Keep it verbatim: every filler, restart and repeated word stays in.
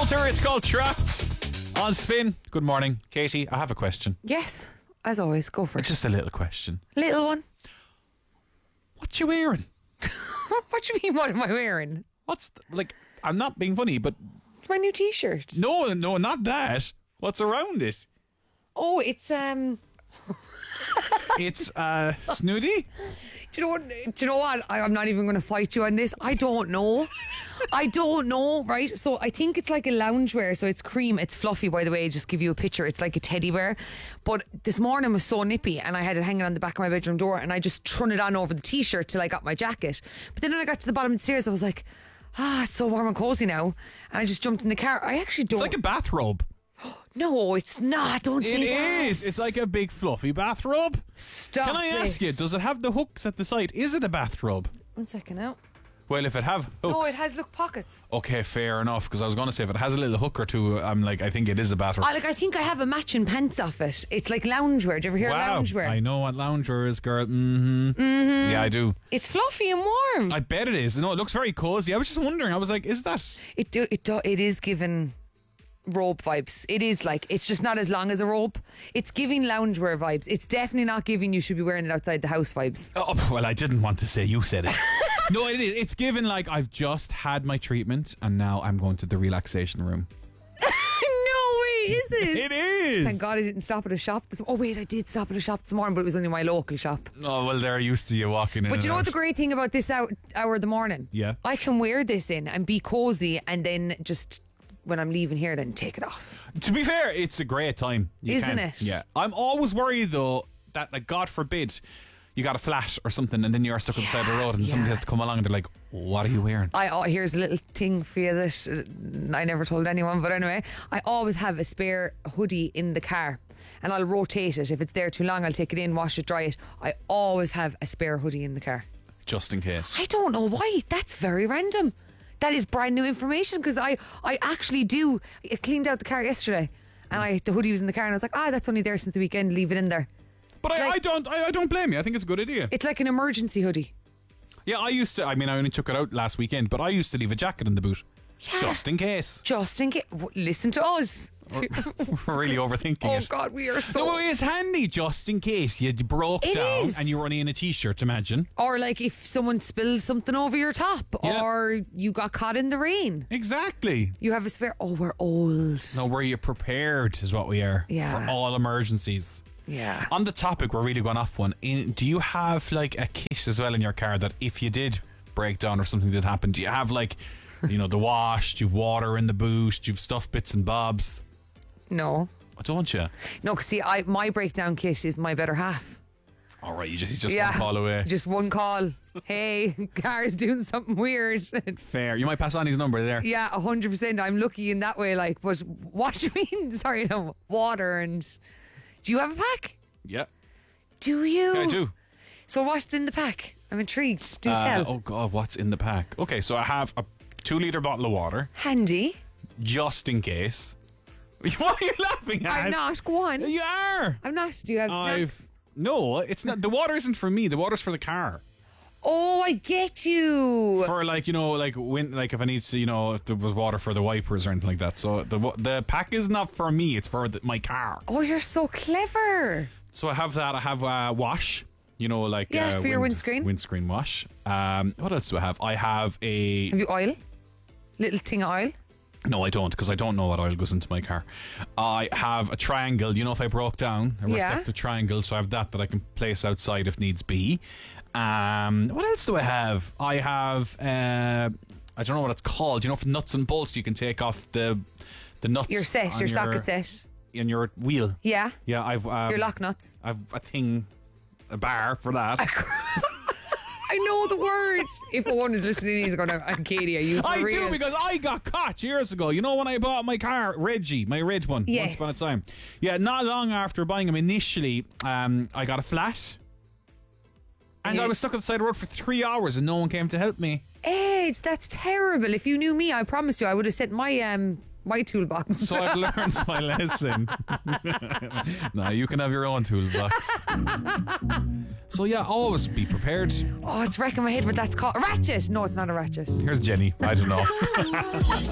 Walter, it's called Trapped on Spin. Good morning, Katie. I have a question. Yes, as always, go for it. Just a little question. Little one. What you wearing? What do you mean, what am I wearing? What's the, like? I'm not being funny, but It's my new t-shirt. no, no, not that. What's around it? Oh, it's, um... It's uh, snooty. Do you know what? Do you know what? I, I'm not even going to fight you on this. I don't know. I don't know, right? So I think it's like a loungewear. So it's cream. It's fluffy, by the way. Just give you a picture. It's like a teddy bear. But this morning was so nippy, and I had it hanging on the back of my bedroom door, and I just thrown it on over the t-shirt till I got my jacket. But then when I got to the bottom of the stairs, I was like, ah, it's so warm and cozy now. And I just jumped in the car. I actually don't. It's like a bathrobe. No, it's not. Don't say It that. is. It's like a big fluffy bathrobe. Stop. Can I ask it. you, does it have the hooks at the side? Is it a bathrobe? One second now. Well, if it have hooks. No, it has look pockets. Okay, fair enough. Because I was going to say, if it has a little hook or two, I'm like, I think it is a bathrobe. I, like, I think I have a matching pants off it. It's like loungewear. Do you ever hear Wow, of loungewear? I know what loungewear is, girl. Mm-hmm. Mm-hmm. Yeah, I do. It's fluffy and warm. I bet it is. No, it looks very cozy. I was just wondering. I was like, is that? It do, it do, it is given robe vibes. It is like, it's just not as long as a robe. It's giving loungewear vibes. It's definitely not giving you should be wearing it outside the house vibes. Oh, well, I didn't want to say. You said it. No, it is. It's given like I've just had my treatment and now I'm going to the relaxation room. No way, is it? It is. Thank God I didn't stop at a shop this. Oh wait, I did stop at a shop this morning, but it was only my local shop. Oh, well, they're used to you walking in. But you know and what the out. great thing about this hour, hour of the morning? Yeah. I can wear this in and be cozy, and then just when I'm leaving here, then take it off. To be fair, it's a great time. You Isn't can. it? Yeah. I'm always worried though that, like, God forbid, you got a flat or something, and then you're stuck on the side of the road, and yeah. somebody has to come along, and they're like, "What are you wearing?" I oh, here's a little thing for you that uh, I never told anyone, but anyway, I always have a spare hoodie in the car, and I'll rotate it. If it's there too long, I'll take it in, wash it, dry it. I always have a spare hoodie in the car. Just in case. I don't know why. That's very random. That is brand new information, because I, I actually do. I cleaned out the car yesterday, and I the hoodie was in the car, and I was like, ah, that's only there since the weekend. Leave it in there. But I, like- I don't. I, I don't blame you. I think it's a good idea. It's like an emergency hoodie. Yeah, I used to. I mean, I only took it out last weekend, but I used to leave a jacket in the boot, Yeah. just in case. Just in case. Listen to us. We're really overthinking Oh it. God, we are so. No, it's handy just in case you broke It down is. and you were only in a t-shirt. Imagine. Or like if someone spilled something over your top, Yeah. or you got caught in the rain. Exactly. You have a spare. Oh, we're old. No, were you prepared? Is what we are. Yeah. For all emergencies. Yeah. On the topic, we're really going off one. In, do you have like a kit as well in your car that if you did break down or something did happen, do you have like, you know, the wash? Do you've water in the boot? Do you've stuff bits and bobs? No. Oh, don't you? No, 'cause see, I my breakdown kit is my better half. All right, you just he's just yeah. one call away. Just one call. Hey, car's doing something weird. Fair. You might pass on his number there. Yeah, a hundred percent. I'm lucky in that way. Like, but what do you mean? Sorry, no water and. Do you have a pack? Yeah. Do you? Yeah, I do. So what's in the pack? I'm intrigued. Do Uh, tell. oh God, what's in the pack? Okay, so I have a two litre bottle of water, Handy. just in case. What are you laughing at? I'm not. Go on. You are. I'm not. Do you have I've snacks? no. It's not. The water isn't for me. The water's for the car. Oh, I get you. For like you know, like when, like if I need to, you know, if there was water for the wipers or anything like that. So the wa- the pack is not for me. It's for the, my car. Oh, you're so clever. So I have that. I have uh, wash. You know, like Yeah, uh, for your windscreen. Windscreen wash. Um, what else do I have? I have a. Have you oil? Little thing of oil? No, I don't, because I don't know what oil goes into my car. I have a triangle. You know, if I broke down, a Yeah. reflective triangle, so I have that that I can place outside if needs be. Um, what else do I have? I have. Uh, I don't know what it's called. You know, for nuts and bolts, you can take off the the nuts. Your set, on your socket set. in your wheel. Yeah. Yeah, I've um, Your lock nuts. I've a thing, a bar for that. I know the words. If one is listening, he's going to, I'm Katie, are you for I real? do, because I got caught years ago. You know when I bought my car, Reggie, my red one, Yes. once upon a time. Yeah, not long after buying him initially, um, I got a flat. And Yeah. I was stuck on the side of the road for three hours and no one came to help me. Age, that's terrible. If you knew me, I promise you, I would have sent my um my toolbox. So I've learned my lesson. No, you can have your own toolbox. So yeah, always be prepared. Oh, it's wrecking my head what that's called. A ratchet. No, it's not a ratchet. Here's Jenny. I don't know.